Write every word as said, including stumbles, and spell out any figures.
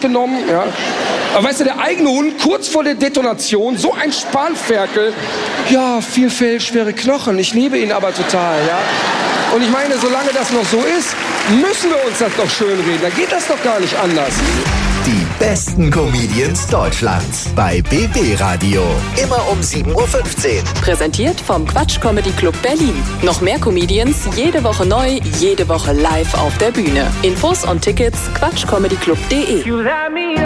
genommen, ja. Aber weißt du, der eigene Hund kurz vor der Detonation, so ein Spanferkel, ja, viel Fell, schwere Knochen, ich liebe ihn aber total, ja. Und ich meine, solange das noch so ist, müssen wir uns das doch schönreden, da geht das doch gar nicht anders. Die besten Comedians Deutschlands bei B B Radio. Immer um sieben Uhr fünfzehn. Präsentiert vom Quatsch Comedy Club Berlin. Noch mehr Comedians, jede Woche neu, jede Woche live auf der Bühne. Infos und Tickets quatschcomedyclub punkt de.